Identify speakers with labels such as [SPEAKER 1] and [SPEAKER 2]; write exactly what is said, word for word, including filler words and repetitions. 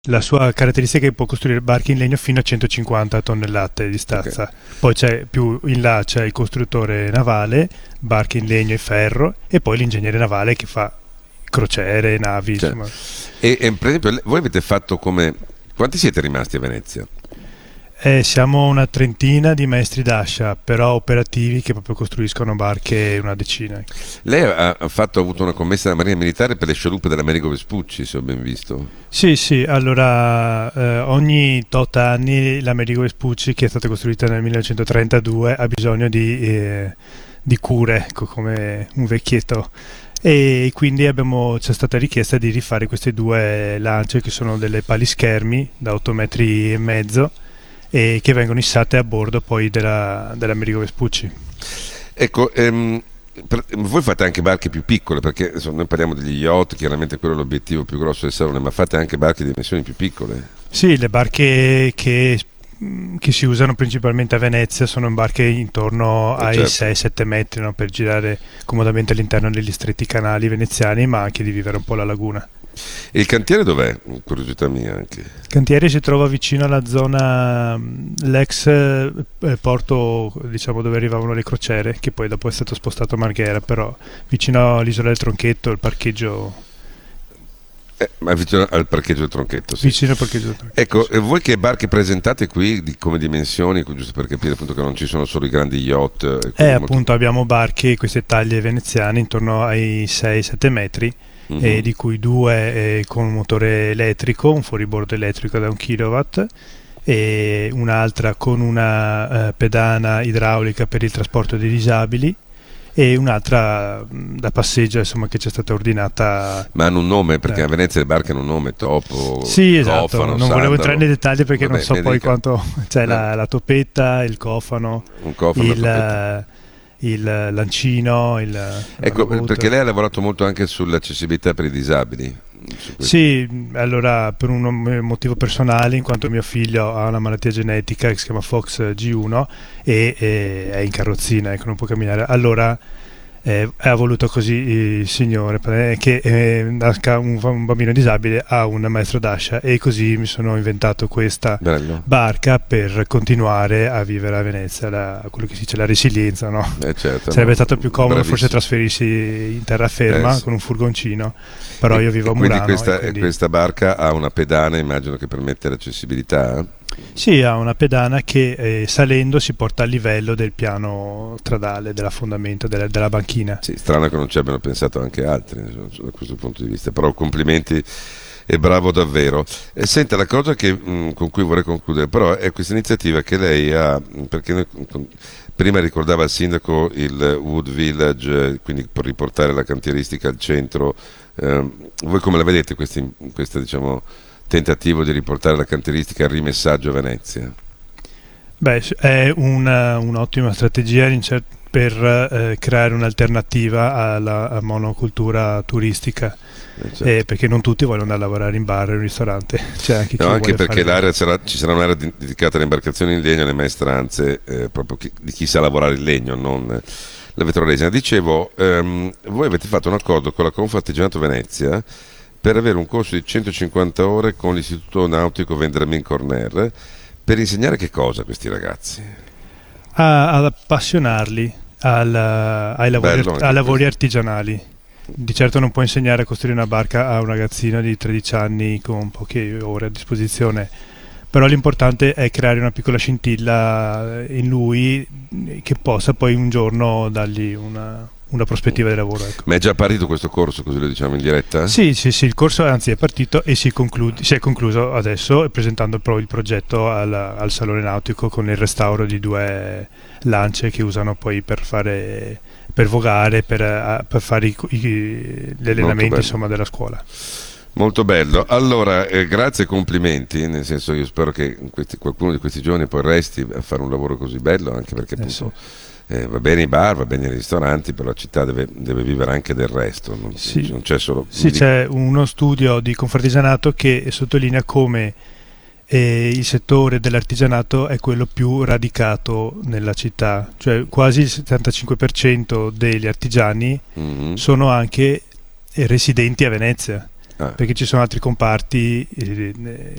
[SPEAKER 1] La sua caratteristica è che può costruire barche in legno fino a centocinquanta tonnellate di stazza. Okay. Poi c'è più in là c'è il costruttore navale, barche in legno e ferro, e poi l'ingegnere navale che fa crociere, navi.
[SPEAKER 2] Cioè,
[SPEAKER 1] insomma.
[SPEAKER 2] E, e per esempio voi avete fatto come... Quanti siete rimasti a Venezia?
[SPEAKER 1] Eh, siamo una trentina di maestri d'ascia, però operativi che proprio costruiscono barche una decina.
[SPEAKER 2] Lei ha, ha, fatto, ha avuto una commessa della Marina Militare per le scialuppe dell'Amerigo Vespucci, se ho ben visto.
[SPEAKER 1] Sì, sì, allora eh, ogni tot anni l'Amerigo Vespucci, che è stata costruita nel millenovecentotrentadue, ha bisogno di, eh, di cure, come un vecchietto. E quindi abbiamo, c'è stata richiesta di rifare queste due lance, che sono delle palischermi da otto metri e mezzo, e che vengono issate a bordo poi della, dell'Amerigo Vespucci.
[SPEAKER 2] Ecco, ehm, per, voi fate anche barche più piccole, perché insomma, noi parliamo degli yacht, chiaramente quello è l'obiettivo più grosso del salone, ma fate anche barche di dimensioni più piccole?
[SPEAKER 1] Sì, le barche che, che si usano principalmente a Venezia sono barche intorno eh, ai certo. sei sette metri, no, per girare comodamente all'interno degli stretti canali veneziani, ma anche di vivere un po' la laguna.
[SPEAKER 2] E il cantiere dov'è? Curiosità mia anche.
[SPEAKER 1] Il cantiere si trova vicino alla zona, l'ex eh, porto, diciamo, dove arrivavano le crociere, che poi dopo è stato spostato a Marghera, però vicino all'isola del Tronchetto, il parcheggio.
[SPEAKER 2] Eh, ma vicino al parcheggio del Tronchetto, sì.
[SPEAKER 1] Vicino al parcheggio del Tronchetto.
[SPEAKER 2] Ecco,
[SPEAKER 1] sì.
[SPEAKER 2] E voi che barche presentate qui, di, come dimensioni, giusto per capire appunto che non ci sono solo i grandi yacht?
[SPEAKER 1] Eh, appunto molto... abbiamo barche, queste taglie veneziane, intorno ai sei sette metri, mm-hmm. e di cui due eh, con un motore elettrico, un fuoribordo elettrico da un kilowatt, e un'altra con una eh, pedana idraulica per il trasporto dei disabili, e un'altra da passeggio, insomma, che ci è stata ordinata.
[SPEAKER 2] Ma hanno un nome, perché eh. a Venezia le barche hanno un nome, Topo,
[SPEAKER 1] sì, esatto.
[SPEAKER 2] Cofano,
[SPEAKER 1] non
[SPEAKER 2] Sandalo.
[SPEAKER 1] Volevo entrare nei dettagli perché
[SPEAKER 2] Vabbè,
[SPEAKER 1] non so poi
[SPEAKER 2] dica.
[SPEAKER 1] quanto c'è, la, la topetta, il cofano,
[SPEAKER 2] un cofano
[SPEAKER 1] il, il lancino, il
[SPEAKER 2] ecco, perché lei ha lavorato molto anche sull'accessibilità per i disabili.
[SPEAKER 1] Sì, allora per un motivo personale, in quanto mio figlio ha una malattia genetica che si chiama Fox G uno e, e è in carrozzina, ecco, non può camminare, allora eh, ha voluto così il signore eh, che eh, nasca un, un bambino disabile a un maestro d'ascia, e così mi sono inventato questa Bello. barca per continuare a vivere a Venezia, la, quello che si dice la resilienza, no?
[SPEAKER 2] Eh certo,
[SPEAKER 1] sarebbe
[SPEAKER 2] no,
[SPEAKER 1] stato più comodo bravissimo. Forse trasferirsi in terraferma eh, sì. con un furgoncino, però
[SPEAKER 2] e,
[SPEAKER 1] io vivo a
[SPEAKER 2] quindi
[SPEAKER 1] Murano.
[SPEAKER 2] Questa,
[SPEAKER 1] e quindi
[SPEAKER 2] questa barca ha una pedana, immagino, che permette l'accessibilità?
[SPEAKER 1] Sì, ha una pedana che eh, salendo si porta al livello del piano stradale, della fondamento, della, della banchina.
[SPEAKER 2] Sì, strano che non ci abbiano pensato anche altri da questo punto di vista, però complimenti e bravo davvero. E senta, la cosa che, mh, con cui vorrei concludere però è questa iniziativa che lei ha, perché noi, con, prima ricordava al sindaco il Wood Village, quindi per riportare la cantieristica al centro. Eh, voi come la vedete questa, questa diciamo tentativo di riportare la cantieristica al rimessaggio a Venezia? Beh,
[SPEAKER 1] è una, un'ottima strategia per eh, creare un'alternativa alla, alla monocultura turistica, eh, certo. eh, perché non tutti vogliono andare a lavorare in bar o in ristorante. C'è anche, chi
[SPEAKER 2] no, anche perché l'area
[SPEAKER 1] sarà,
[SPEAKER 2] ci sarà un'area dedicata alle imbarcazioni in legno e alle maestranze eh, proprio chi, di chi sa lavorare il legno, non eh, la vetroresina. Dicevo, ehm, voi avete fatto un accordo con la Confartigianato Venezia per avere un corso di centocinquanta ore con l'Istituto Nautico Vendramin Corner, per insegnare che cosa a questi ragazzi?
[SPEAKER 1] A, ad appassionarli al, ai lavori,
[SPEAKER 2] Bello,
[SPEAKER 1] ai lavori artigianali. Di certo non può insegnare a costruire una barca a un ragazzino di tredici anni con poche ore a disposizione, però l'importante è creare una piccola scintilla in lui che possa poi un giorno dargli una... una prospettiva di lavoro, ecco.
[SPEAKER 2] Ma è già partito questo corso, così lo diciamo in diretta?
[SPEAKER 1] Sì, sì, sì, il corso anzi è partito e si, conclude, si è concluso adesso presentando il, pro, il progetto al, al Salone Nautico, con il restauro di due lance che usano poi per fare per vogare, per, per fare i, i, gli allenamenti, insomma, della scuola.
[SPEAKER 2] Molto bello. Allora, eh, grazie e complimenti, nel senso, io spero che questi, qualcuno di questi giorni poi resti a fare un lavoro così bello, anche perché appunto eh, sì. eh, va bene i bar, va bene i ristoranti, però la città deve, deve vivere anche del resto, non,
[SPEAKER 1] sì.
[SPEAKER 2] non c'è solo...
[SPEAKER 1] Sì, dico... c'è uno studio di Confartigianato che sottolinea come eh, il settore dell'artigianato è quello più radicato nella città, cioè quasi il settantacinque per cento degli artigiani mm-hmm. sono anche residenti a Venezia.
[SPEAKER 2] Ah.
[SPEAKER 1] perché ci sono altri comparti eh,